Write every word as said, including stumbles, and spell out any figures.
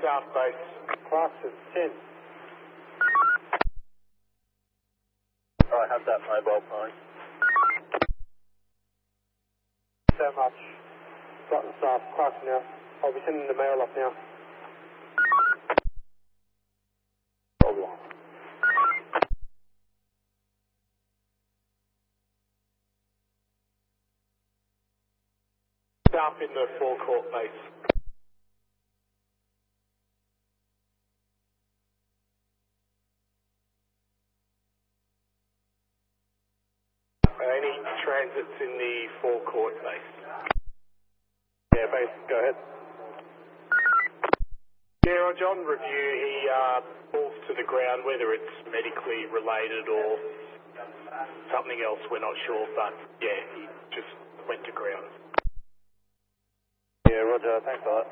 South base. Clarkson, ten. I have that mobile phone. So much. Got the staff, Clarkson now. I'll be sending the mail up now. Problem. South in the forecourt base. Any transits in the forecourt base? Yeah, base, go ahead. Yeah, Roger, on review, he uh, falls to the ground, whether it's medically related or something else, we're not sure, but yeah, he just went to ground. Yeah, Roger, thanks for that.